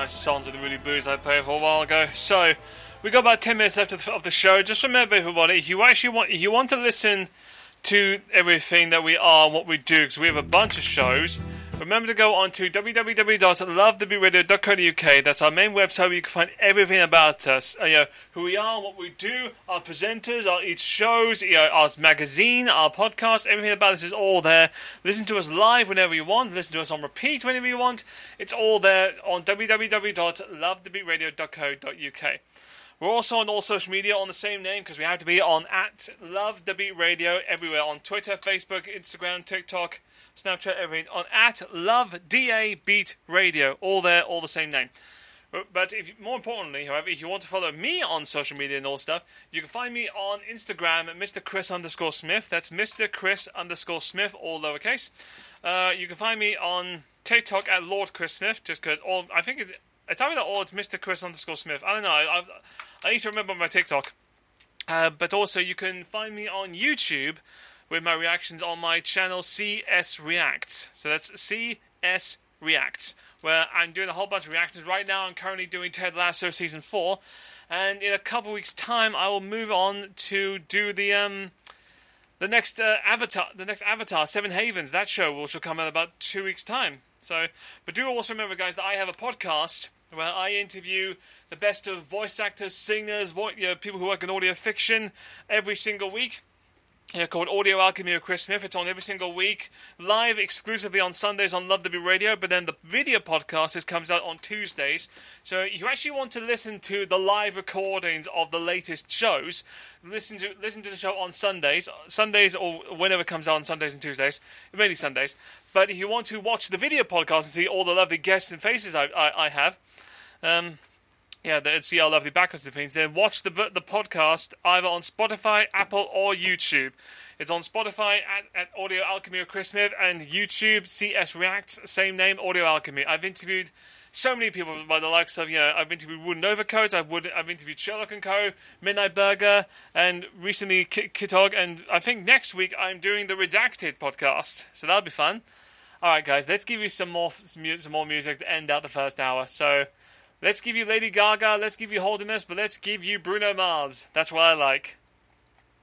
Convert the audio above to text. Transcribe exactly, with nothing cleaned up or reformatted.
nice songs of the Moody Blues I played for a while ago. So, we got about ten minutes left of the, of the show. Just remember, everybody, if you actually want, if you want to listen to everything that we are and what we do, because we have a bunch of shows, remember to go on to w w w dot love the beat radio dot co dot u k. That's our main website where you can find everything about us. Uh, you know, who we are, what we do, our presenters, our each shows, you know, our magazine, our podcast, everything about us is all there. Listen to us live whenever you want. Listen to us on repeat whenever you want. It's all there on w w w dot love the beat radio dot co dot u k. We're also on all social media on the same name, because we have to be on at Love the Beat Radio everywhere, on Twitter, Facebook, Instagram, TikTok, Snapchat, everything, on at Love D A Beat Radio, all there, all the same name. But if, more importantly, however, if you want to follow me on social media and all stuff, you can find me on Instagram at Mister Chris underscore Smith. That's Mister Chris underscore Smith, all lowercase. Uh, you can find me on TikTok at Lord Chris Smith, just because all I think it, it's either all it's Mister Chris underscore Smith. I don't know. I, I, I need to remember my TikTok. Uh, but also, you can find me on YouTube with my reactions on my channel C S Reacts. So that's C S Reacts, where I'm doing a whole bunch of reactions. Right now, I'm currently doing Ted Lasso Season four. And in a couple weeks' time, I will move on to do the um the next uh, Avatar, the next Avatar, Seven Havens, that show, which will come in about two weeks' time. So, but do also remember, guys, that I have a podcast where I interview the best of voice actors, singers, what, you know, people who work in audio fiction every single week. Yeah, called Audio Alchemy with Chris Smith. It's on every single week, live exclusively on Sundays on Love the Beat Radio, but then the video podcast is, comes out on Tuesdays. So if you actually want to listen to the live recordings of the latest shows, listen to listen to the show on Sundays, Sundays or whenever it comes out on Sundays and Tuesdays, mainly Sundays. But if you want to watch the video podcast and see all the lovely guests and faces I, I, I have, um... yeah, and see our lovely backgrounds and things. Then watch the the podcast either on Spotify, Apple, or YouTube. It's on Spotify at, at Audio Alchemy with Chris Smith, and YouTube, C S Reacts, same name, Audio Alchemy. I've interviewed so many people by the likes of, you know, I've interviewed Wooden Overcoats, I've, would, I've interviewed Sherlock and Co., Midnight Burger, and recently K- Kitog, and I think next week I'm doing the Redacted podcast, so that'll be fun. Alright guys, let's give you some more, some more music to end out the first hour. So, let's give you Lady Gaga, let's give you Holderness, but let's give you Bruno Mars. That's what I like.